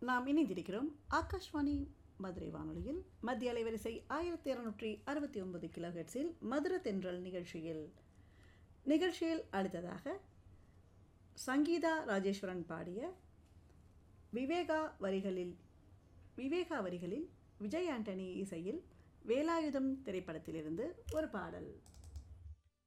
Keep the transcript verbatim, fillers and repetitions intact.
நாம் இணைந்திருக்கிறோம் ஆகாஷ்வாணி மதுரை வானொலியில் மத்திய அலைவரிசை ஆயிரத்தி இருநூற்றி அறுபத்தி ஒன்பது கிலோஹெர்ட்ஸில் மதுர தென்றல் நிகழ்ச்சியில் நிகழ்ச்சியில் அடுத்ததாக சங்கீதா ராஜேஸ்வரன் பாடிய விவேகா வரிகளில் விவேகா வரிகளில் விஜய் ஆண்டனி இசையில் வேலாயுதம் திரைப்படத்திலிருந்து ஒரு பாடல்.